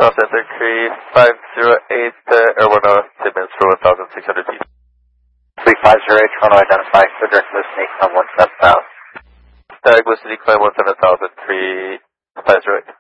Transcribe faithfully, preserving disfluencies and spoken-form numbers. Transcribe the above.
Ground Center three five zero eight, uh, Airborne North, ten minutes for one thousand six hundred feet. three five zero eight, Toronto identify, so Direct Listening, climb one seven thousand. Direct Listening, climb one seven thousand, three five zero eight.